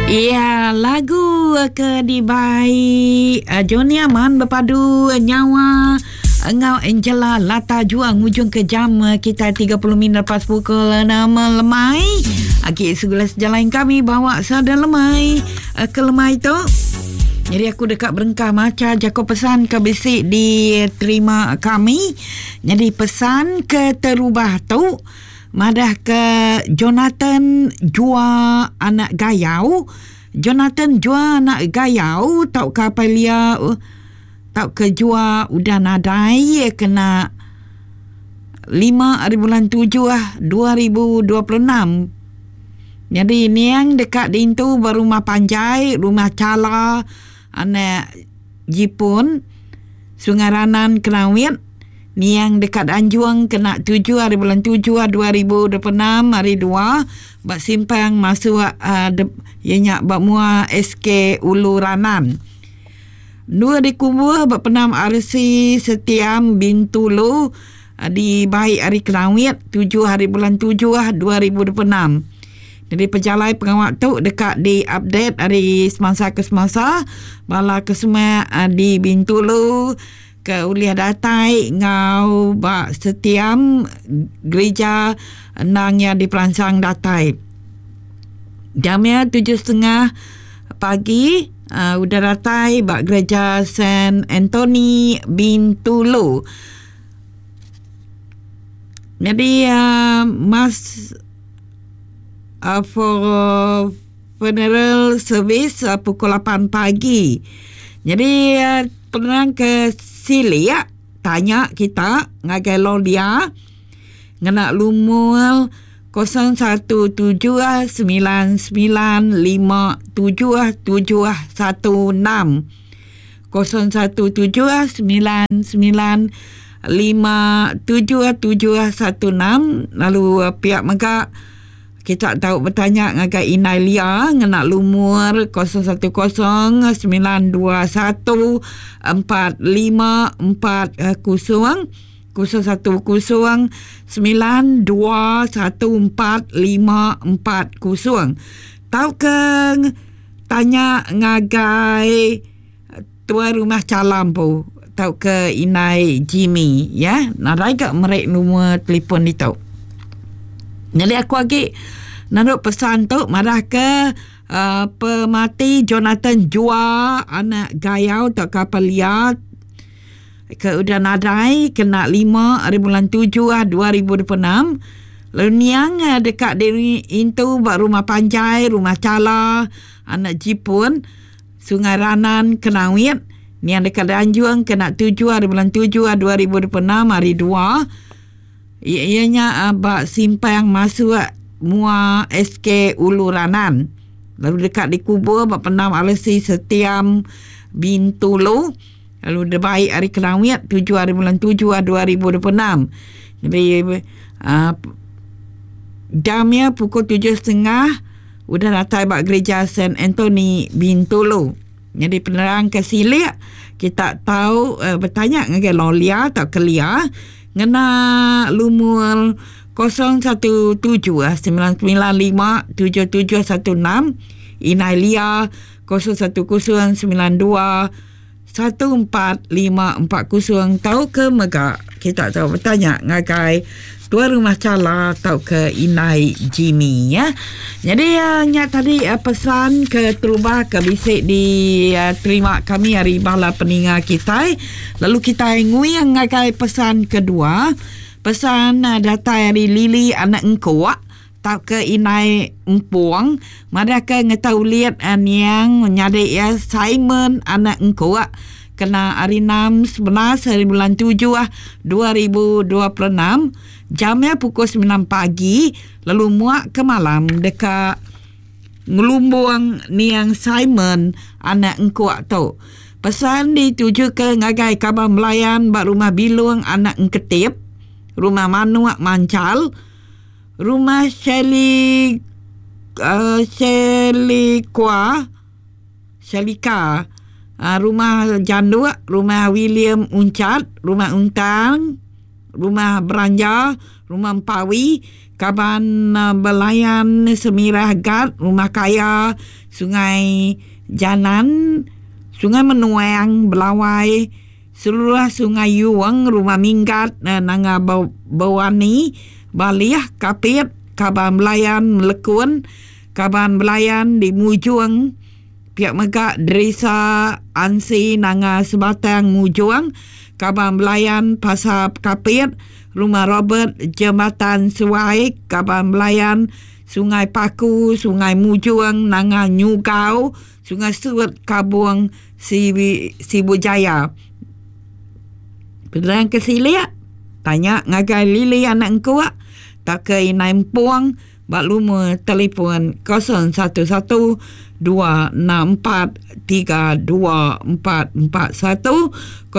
Ya, lagu Kedibai Joni Aman berpadu nyawa Engau Angela Lata Juang hujung ke jam kita 30 minit lepas pukul 6 lemai. Akik segelas jalan kami bawa sada lemai ke lemai tu. Jadi aku dekat berengkah macam jako pesan ke bisik di terima kami. Jadi pesan ke terubah tu madah ke Jonathan Jua anak gayau. Jonathan Jua anak gayau tau ke apa lia tau ke Jua udah nadai kena 5 hari bulan 7 2026. Jadi ni yang dekat dintu berumah Panjai, rumah Cala anak Jipun Sungai Ranan Kerawit. Ni yang dekat Anjuang kena 7 hari bulan 7 2026 hari 2 bak simpang masuk ianya bak mua SK Ulu Ranan. 2 dikubur bak penam RC Setiam Bintulu di Baik Hari Kerawit 7 hari bulan 7 2026. Jadi pejalai pengawal tu dekat di update hari semasa ke semasa bala ke semua di Bintulu ke Uliah Datai ngau bak Setiam gereja nangnya di Peransang Datai. Jamnya 7.30 pagi udah Datai bak gereja Saint Anthony Bintulu. Jadi mas for funeral service pukul 8 pagi. Jadi penerang ke Silia tanya kita ngagai Lolia ngena lumul 0179957716 0179957716 lalu pihak Megak kita tahu bertanya ngagai Inailia ngena lumur 0110421450 tahu ke tanya ngagai tuan rumah Calam pu tahu ke Inai Jimmy ya narai ke merek nomor telefon itu. Jadi aku lagi naruh pesan tu marah ke pemati Jonathan Jua anak gayau tak kapal liat ke udah nadai kena 5 hari bulan 7 2026. Lalu niang dekat dari itu bak rumah Panjai, rumah Cala anak Jipun Sungai Ranan Kerawit. Niang dekat Anjuang kena 7 hari bulan 7 2026 hari 2. Ianya bak simpang masuk mua SK Ulu Ranan. Lalu dekat di kubur bak penam alasi Setiam Bintulu. Lalu Debaik Hari Kerawit 7 hari bulan 7 2026. Jadi jamnya pukul 7.30 udah datang bak gereja Saint Anthony Bintulu. Jadi penerang ke Silik kita tahu bertanya ngagai Lolia tak kelia ngena lumur 0179957716 Inailia 0109214540 tahu ke Megak kita tahu bertanya ngagai tuan rumah Cala tahu ke Inai Jimmy ya. Jadi tadi pesan ke terubah ke bisik di terima kami hari bala peninga kita. Lalu kita ngui yang ngagai pesan kedua. Pesan data dari Lili anak engkau tahu ke Inai Empuang. Mada ke ngetau lihat yang nyadek ya Simon anak engkau kena hari 6 11 hari bulan 7 2026. Jamnya pukul 9 pagi lalu muak ke malam dekat ngelumbung niang Simon anak engkuak tu. Pesan dituju ke ngagai kabar melayan bak rumah Bilung anak engketip, rumah Manuak Mancal, rumah Selika, rumah Janduk, rumah William Uncat, rumah Untang, rumah Beranja, rumah Empawi, Kaban Belayan, Semirah Gad, Rumah Kaya, Sungai Janan, Sungai Menuang, Belawai, seluruh Sungai Yuang, Rumah Minggat, Nanga Bawani, Baliah, Kapit, Kaban Belayan, Melekun, Kaban Belayan di Mujuang, Piak Megak, Desa Ansi, Nanga Sebatang, Mujuang, Kaban Belayan, Pasar Kapit, Rumah Robert, Jambatan Suai, Kaban Belayan, Sungai Paku, Sungai Mujuang, Nanga Nyugau, Sungai Suat, Kabuang, Sibujaya. Pedang Kesilia, tanya ngagai Lili anak engkau, tak ke inai Empuang, bak lumur telefon 01264324441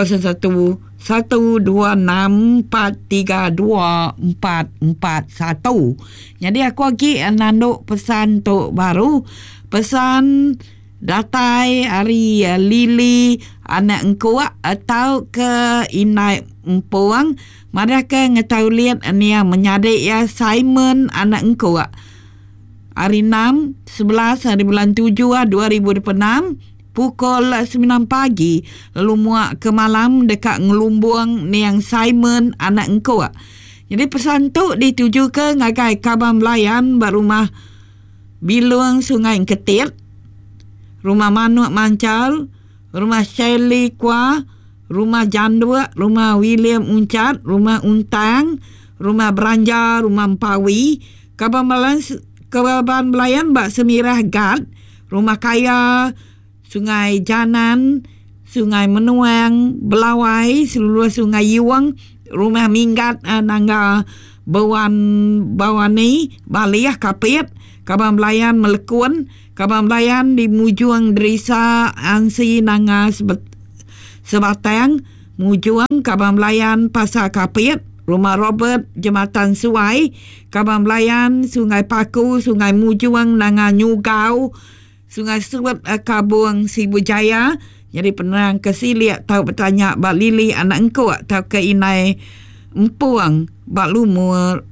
01264324441. Jadi aku lagi nanduk pesan tok baru, pesan datai hari Lili anak engkau atau ke inai Empuang, mereka ngetau lihat ni yang menyadik ya Simon anak engkau hari 6 11 hari bulan 7 2026 pukul 9 pagi lalu muak ke malam dekat ngelumbuang ni yang Simon anak engkau. Jadi pesan tu dituju ke ngagai Kaban Belayan berumah Biluang Sungai Ketit, Rumah Manuk Mancal, Rumah Shelly Kwa, Rumah Jandua, Rumah William Uncat, Rumah Untang, Rumah Beranja, Rumah Empawi, Kaban Belayan bak Semirah Gad, Rumah Kaya, Sungai Janan, Sungai Menuang, Belawai, seluruh Sungai Yuang, Rumah Minggat, Nangga Bawani, Baliah Kapit, Kaban Belayan Melekun, Kaban Belayan di Mujuang Desa Ansi, Nanga Sebatang, Mujuang, Kaban Belayan Pasar Kapit, Rumah Robert, Jambatan Suai, Kaban Belayan, Sungai Paku, Sungai Mujuang, Nanga Nyugau, Sungai Suat, Kabuang Sibujaya. Jadi penerang Kesilia tahu bertanya bak Lili anak engkau tahu ke inai Empuang bak lumur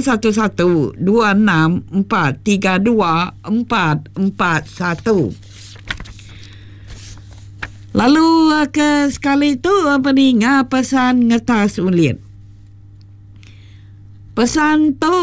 0112632441. Lalu ke sekali tu apa ni pesan ngetas ulit. Pesan tu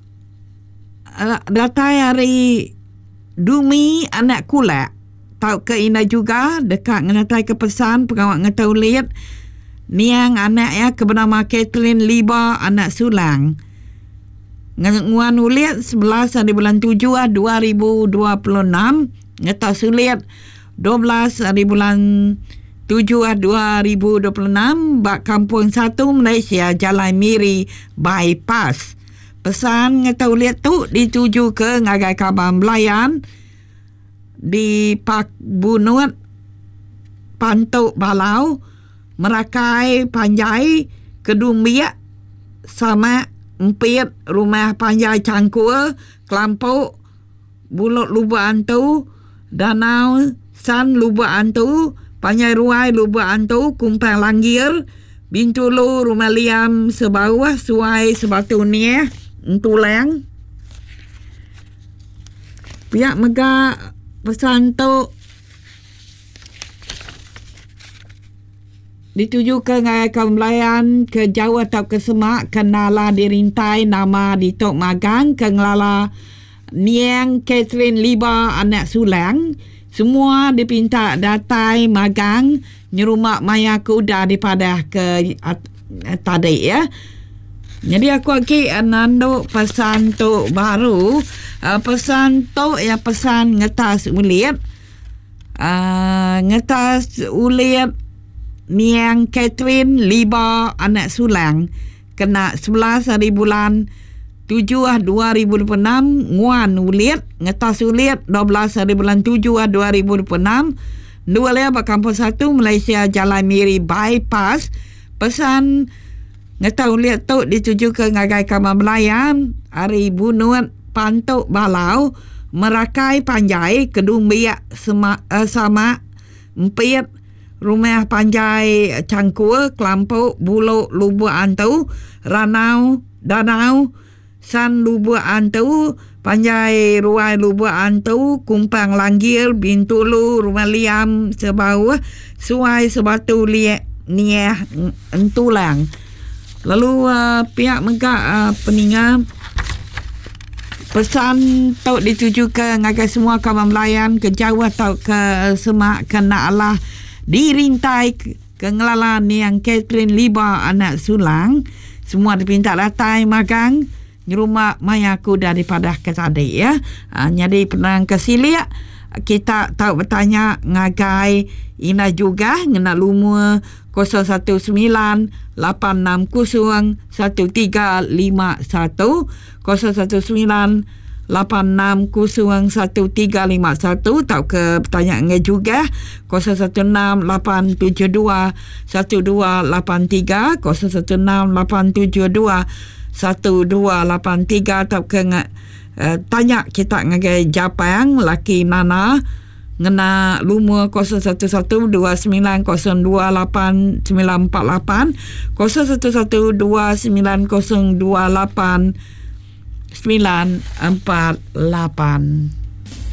datai hari Dumi anak kulak tahu ke ina juga dekat ngetai ke pesan pengawak ngetau ulit niang anak ya ke bernama Kathleen Liba anak Sulang. Nguan ulit 11 hari bulan 7 2026 ngetau ulit 12 hari bulan 7 2026 bak Kampung 1 Malaysia Jalan Miri Bypass. Pesan ngetau lihat tu dituju ke ngagai Kaban Belayan di Pak Bunut Pantuk Balau, Merakai Panjai, Kedumbiak sama Empit, Rumah Panjai Cangkul, Kelampuk, Buluk Lubuk Antu, Danau San Lubuk Antu, Panjai Ruai Lubuk Antu, Kumpang Langgir, Bintulu, Rumah Liam Sebawah, Suai Sebatu Niah, Entulang. Pihak Megak pesan tu dituju ke Ngai Kaban Belayan ke Jawa atau ke Semak, ke Nala dirintai nama di Tok Magang, ke Ngelala Niang Kathleen Liba anak Sulang. Semua dipinta datai magang nyerumak maya kuda daripada ke tadi ya. Jadi aku lagi nanduk pesan tu baru. Pesan tu ya pesan ngetas ulit. Ngetas ulit Niang Kathleen Liba anak Sulang kena 11 hari bulan 7 2026 nguan ulit ngetas ulit 12 hari bulan 7 2026 dua lea Kampung 1 Malaysia Jalan Miri Bypass. Pesan ngetau lihat tu dituju ke ngagai Kaban Belayan hari Bunut Pantuk Balau, Merakai Panjai, Kedumbiak sama Empit, Rumah Panjai Cangkul, Kelampuk, Buluk Lubuk Antu, Danau San Lubuk Antau, Panjai Ruai Lubuk Antau, Kumpang Langgil, Bintulu, Rumah Liam Sebau, Suai Sebatu Niah Entulang. Lalu pihak Megak Peningan pesan tau dituju ke ngagai semua kawan melayan ke Jawa tau ke semak kena Allah dirintai ke ngelalan yang Catherine Liba anak Sulang semua dipinta latai magang di rumah mayaku daripada kesadik ya. Jadi penang kesilia kita tahu bertanya ngagai ina juga ngena lumur 019 860 1351 019 860 1351 tau ke pertanyaan juga 016 872 1283 016 872 1283 tau ke tanya kita ngagai Japang laki Nana ngena lumur 01129028 948 01129028 948.